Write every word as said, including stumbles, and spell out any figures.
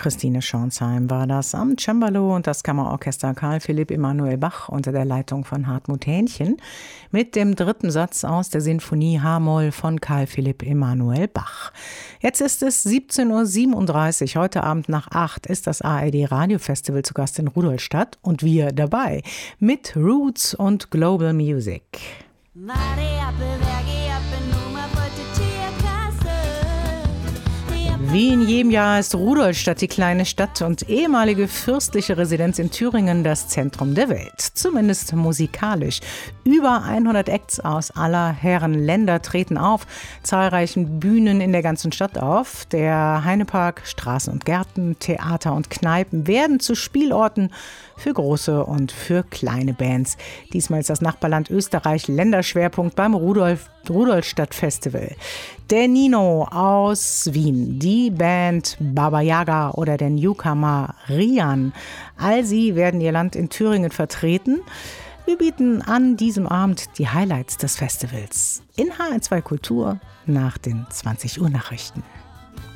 Christine Schornsheim war das am Cembalo und das Kammerorchester Karl Philipp Emanuel Bach unter der Leitung von Hartmut Hähnchen mit dem dritten Satz aus der Sinfonie H-Moll von Karl Philipp Emanuel Bach. Jetzt ist es siebzehn Uhr siebenunddreißig. Heute Abend nach acht ist das A R D Radiofestival zu Gast in Rudolstadt und wir dabei mit Roots und Global Music. Wie in jedem Jahr ist Rudolstadt die kleine Stadt und ehemalige fürstliche Residenz in Thüringen das Zentrum der Welt. Zumindest musikalisch. Über hundert Acts aus aller Herren Länder treten auf, zahlreichen Bühnen in der ganzen Stadt auf. Der Heinepark, Straßen und Gärten, Theater und Kneipen werden zu Spielorten für große und für kleine Bands. Diesmal ist das Nachbarland Österreich Länderschwerpunkt beim Rudolf Rudolstadt Festival. Der Nino aus Wien, die Band Baba Yaga oder der Newcomer Rian. All sie werden ihr Land in Thüringen vertreten. Wir bieten an diesem Abend die Highlights des Festivals in H R zwei Kultur nach den zwanzig Uhr Nachrichten.